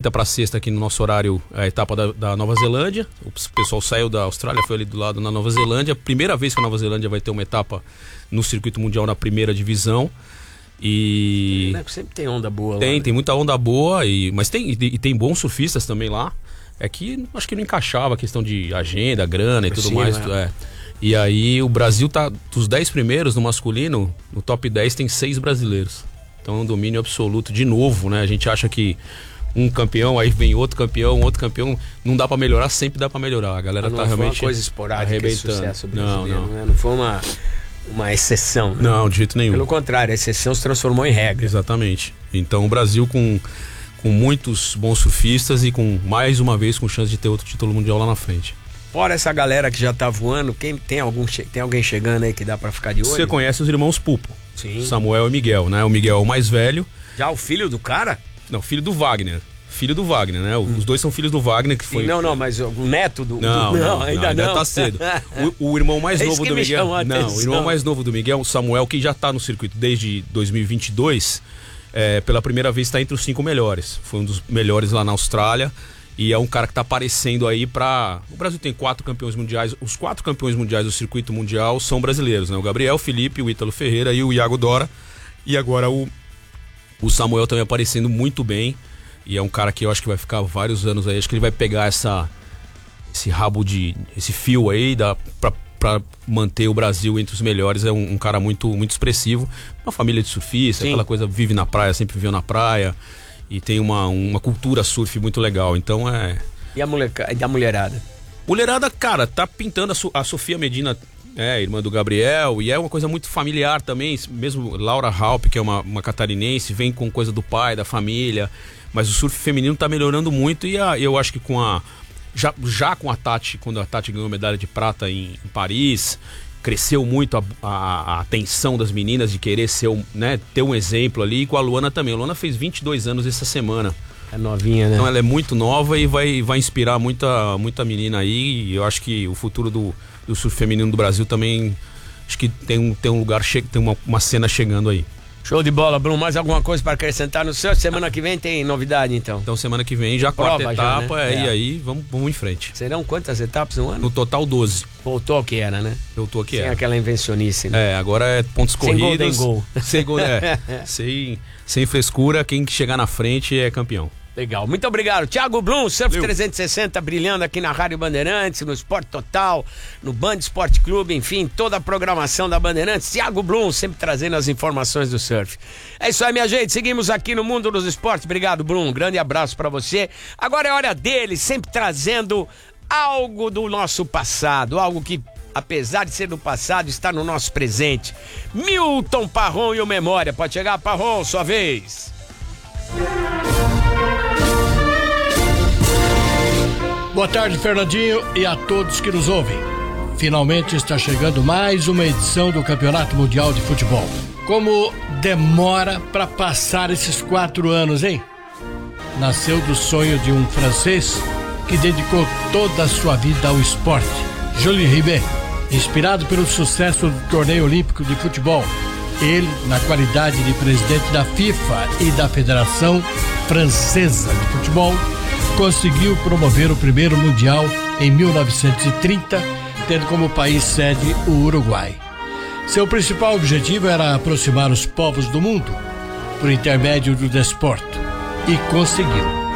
quinta para sexta aqui no nosso horário a etapa da Nova Zelândia. O pessoal saiu da Austrália, foi ali do lado na Nova Zelândia. Primeira vez que a Nova Zelândia vai ter uma etapa no circuito mundial na primeira divisão. E sempre tem onda boa tem, lá, né? Tem muita onda boa, mas tem bons surfistas também lá. É que acho que não encaixava a questão de agenda, grana e tudo mais. E aí o Brasil tá dos 10 primeiros no masculino, no top 10 tem 6 brasileiros. Então é um domínio absoluto de novo, né? A gente acha que um campeão, aí vem outro campeão, não dá pra melhorar, sempre dá pra melhorar. A galera tá realmente uma coisa esporádica, arrebentando. Esse sucesso brasileiro, né? Não foi uma exceção, né? Não, de jeito nenhum. Pelo contrário, a exceção se transformou em regra. Exatamente. Então o Brasil com muitos bons surfistas e mais uma vez com chance de ter outro título mundial lá na frente. Fora essa galera que já tá voando, tem alguém chegando aí que dá pra ficar de olho? Você conhece os irmãos Pupo? Sim. Samuel e Miguel, né? O Miguel é o mais velho. Já o filho do cara? Não, filho do Wagner. Filho do Wagner, né? Os dois são filhos do Wagner, que foi... Sim, não, mas o neto do... Não, ainda não. Tá cedo. O irmão mais novo do Miguel... O irmão mais novo do Miguel, o Samuel, que já tá no circuito desde 2022, pela primeira vez está entre os 5 melhores. Foi um dos melhores lá na Austrália. E é um cara que tá aparecendo aí pra... O Brasil tem 4 campeões mundiais. Os 4 campeões mundiais do circuito mundial são brasileiros, né? O Gabriel, o Felipe, o Ítalo Ferreira e o Iago Dora. E agora o Samuel também aparecendo muito bem. E é um cara que eu acho que vai ficar vários anos aí. Acho que ele vai pegar esse fio aí pra manter o Brasil entre os melhores. É um cara muito, muito expressivo. Uma família de surfistas, aquela coisa, vive na praia, sempre viveu na praia. E tem uma cultura surf muito legal, então E a mulherada? Mulherada, cara, tá pintando a Sofia Medina, irmã do Gabriel, e é uma coisa muito familiar também, mesmo Laura Halp, que é uma catarinense, vem com coisa do pai, da família, mas o surf feminino tá melhorando muito, e eu acho que já com a Tati, quando a Tati ganhou medalha de prata em Paris, cresceu muito a atenção das meninas de querer ter um exemplo ali, e com a Luana também. A Luana fez 22 anos essa semana. É novinha, né? Então ela é muito nova e vai inspirar muita menina aí, e eu acho que o futuro do surf feminino do Brasil também, acho que tem um lugar, tem uma cena chegando aí. Show de bola, Bruno. Mais alguma coisa para acrescentar no seu? Semana que vem tem novidade, então? Então semana que vem já a quarta etapa, né? E aí vamos em frente. Serão quantas etapas no ano? No total 12. Voltou ao que era, né? Voltou ao que era. Sem aquela invencionice, né? Agora é pontos corridos. Sem gol. Sem gol, sem frescura, quem chegar na frente é campeão. Legal, muito obrigado. Thiago Blum, Surf 360, brilhando aqui na Rádio Bandeirantes, no Esporte Total, no Band Esporte Clube, enfim, toda a programação da Bandeirantes. Thiago Blum, sempre trazendo as informações do surf. É isso aí, minha gente, seguimos aqui no Mundo dos Esportes. Obrigado, Blum, um grande abraço pra você. Agora é hora dele, sempre trazendo algo do nosso passado, algo que, apesar de ser do passado, está no nosso presente. Milton Parron e o Memória. Pode chegar, Parron, sua vez. Boa tarde, Fernandinho, e a todos que nos ouvem. Finalmente está chegando mais uma edição do Campeonato Mundial de Futebol. Como demora para passar esses 4 anos, hein? Nasceu do sonho de um francês que dedicou toda a sua vida ao esporte, Jules Rimet. Inspirado pelo sucesso do torneio olímpico de futebol, ele, na qualidade de presidente da FIFA e da Federação Francesa de Futebol, conseguiu promover o primeiro Mundial em 1930, tendo como país sede o Uruguai. Seu principal objetivo era aproximar os povos do mundo por intermédio do desporto, e conseguiu.